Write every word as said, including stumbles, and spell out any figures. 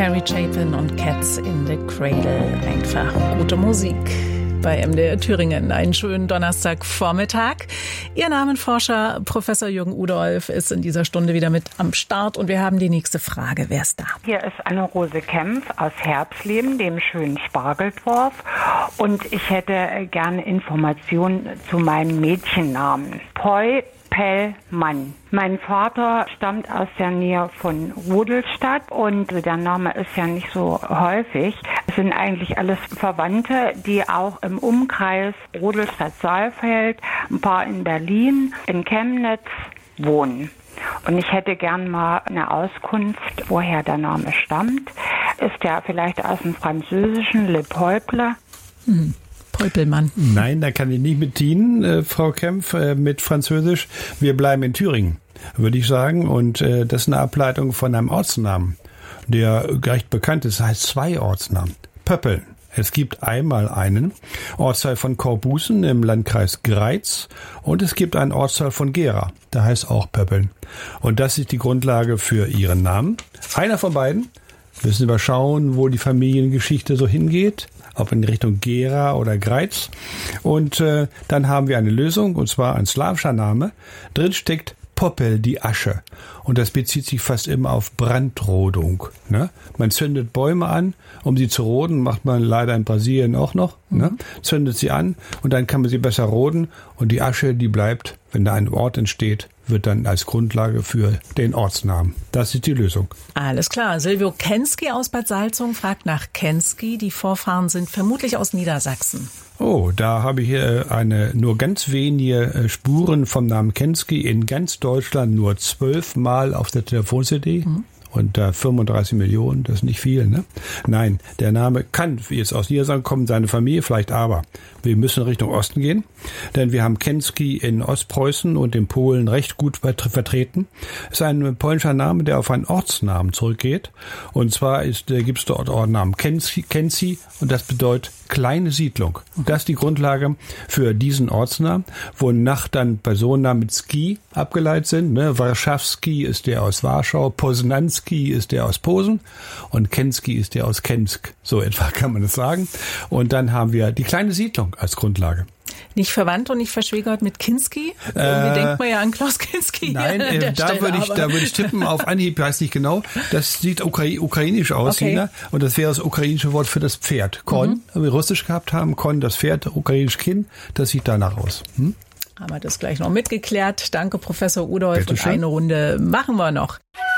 Carrie Chapin und Cats in the Cradle. Einfach gute Musik bei M D R Thüringen. Einen schönen Donnerstagvormittag. Ihr Namenforscher Professor Jürgen Udolph ist in dieser Stunde wieder mit am Start und wir haben die nächste Frage. Wer ist da? Hier ist Anne-Rose Kempf aus Herbsleben, dem schönen Spargeldorf. Und ich hätte gerne Informationen zu meinem Mädchennamen. Poi Pellmann. Mein Vater stammt aus der Nähe von Rudolstadt und der Name ist ja nicht so häufig. Es sind eigentlich alles Verwandte, die auch im Umkreis Rudolstadt-Saalfeld, ein paar in Berlin, in Chemnitz wohnen. Und ich hätte gern mal eine Auskunft, woher der Name stammt. Ist der vielleicht aus dem Französischen Le Peuple? Hm. Peupelmann. Nein, da kann ich nicht mit dienen, äh, Frau Kempf, äh, mit Französisch. Wir bleiben in Thüringen, würde ich sagen. Und äh, das ist eine Ableitung von einem Ortsnamen, der recht bekannt ist. Das heißt zwei Ortsnamen. Pöppeln. Es gibt einmal einen Ortsteil von Korbusen im Landkreis Greiz und es gibt einen Ortsteil von Gera. Der heißt auch Pöppeln. Und das ist die Grundlage für Ihren Namen. Einer von beiden. Müssen wir schauen, wo die Familiengeschichte so hingeht. Ob in Richtung Gera oder Greiz. Und äh, dann haben wir eine Lösung, und zwar ein slawischer Name. Drin steckt Poppel, die Asche. Und das bezieht sich fast immer auf Brandrodung. Ne? Man zündet Bäume an, um sie zu roden, macht man leider in Brasilien auch noch. Mhm. Ne? Zündet sie an und dann kann man sie besser roden. Und die Asche, die bleibt, wenn da ein Ort entsteht, wird dann als Grundlage für den Ortsnamen. Das ist die Lösung. Alles klar. Silvio Kensky aus Bad Salzung fragt nach Kensky. Die Vorfahren sind vermutlich aus Niedersachsen. Oh, da habe ich hier eine, nur ganz wenige Spuren vom Namen Kensky in ganz Deutschland, nur zwölfmal auf der Telefon-C D. Mhm. Und da fünfunddreißig Millionen, das ist nicht viel, ne? Nein, der Name kann jetzt aus Niedersachsen kommen, seine Familie vielleicht, aber wir müssen Richtung Osten gehen, denn wir haben Kensky in Ostpreußen und in Polen recht gut vertreten. Es ist ein polnischer Name, der auf einen Ortsnamen zurückgeht. Und zwar ist, äh, gibt es dort Ortsnamen Kensky, Kensky und das bedeutet kleine Siedlung. Und das ist die Grundlage für diesen Ortsnamen, wonach dann Personennamen mit Ski abgeleitet sind. Ne? Warschawski ist der aus Warschau, Poznanski ist der aus Posen und Kensky ist der aus Kensk. So etwa kann man es sagen. Und dann haben wir die kleine Siedlung als Grundlage. Nicht verwandt und nicht verschwägert mit Kinski? Irgendwie äh, denkt man ja an Klaus Kinski. Nein, äh, da Stelle, würde ich, da würde ich tippen auf Anhieb, weiß nicht genau. Das sieht ukrai- ukrainisch aus, okay. Sina, und das wäre das ukrainische Wort für das Pferd. Kon, mhm. wir russisch gehabt haben, Kon, das Pferd, ukrainisch Kin, das sieht danach aus. Hm? Haben wir das gleich noch mitgeklärt. Danke, Professor Udolph. Und eine Runde machen wir noch.